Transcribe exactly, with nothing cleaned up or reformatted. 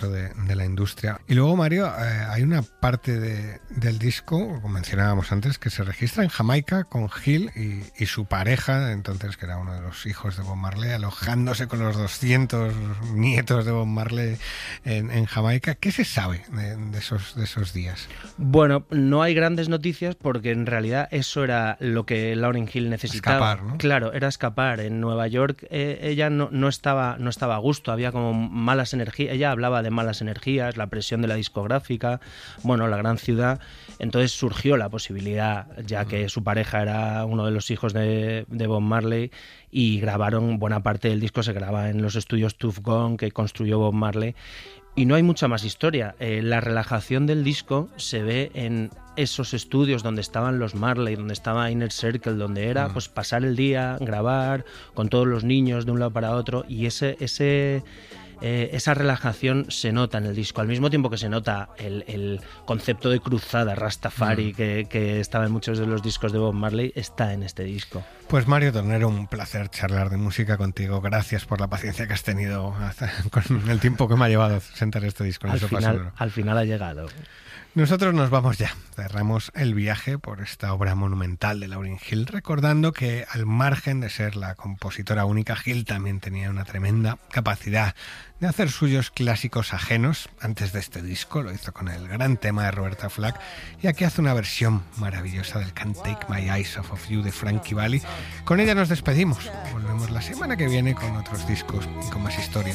De, de la industria. Y luego, Mario, eh, hay una parte de, del disco, como mencionábamos antes, que se registra en Jamaica con Gil y, y su pareja, entonces que era uno de los hijos de Bob Marley, alojándose con los doscientos nietos de Bob Marley en, en Jamaica. ¿Qué se sabe de, de, esos, de esos días? Bueno, no hay grandes noticias porque en realidad eso era lo que Lauryn Hill necesitaba. Escapar, ¿no? Claro, era escapar. En Nueva York eh, ella no, no, estaba, no estaba a gusto, había como malas energías, ella hablaba de malas energías, la presión de la discográfica, bueno, la gran ciudad. Entonces surgió la posibilidad, ya que su pareja era uno de los hijos de, de Bob Marley, y grabaron, buena parte del disco se graba en los estudios Tuff Gong que construyó Bob Marley. Y no hay mucha más historia. Eh, la relajación del disco se ve en esos estudios donde estaban los Marley, donde estaba Inner Circle, donde era pues pasar el día, grabar con todos los niños de un lado para otro, y ese... ese Eh, esa relajación se nota en el disco, al mismo tiempo que se nota el, el concepto de cruzada Rastafari mm. que, que estaba en muchos de los discos de Bob Marley, está en este disco. Pues Mario Tornero, un placer charlar de música contigo. Gracias por la paciencia que has tenido con el tiempo que me ha llevado sentar este disco. Al final, al final ha llegado. Nosotros nos vamos ya. Cerramos el viaje por esta obra monumental de Lauryn Hill, recordando que al margen de ser la compositora única, Hill también tenía una tremenda capacidad de hacer suyos clásicos ajenos. Antes de este disco lo hizo con el gran tema de Roberta Flack, y aquí hace una versión maravillosa del Can't Take My Eyes Off of You de Frankie Valli. Con ella nos despedimos. Volvemos la semana que viene con otros discos y con más historias.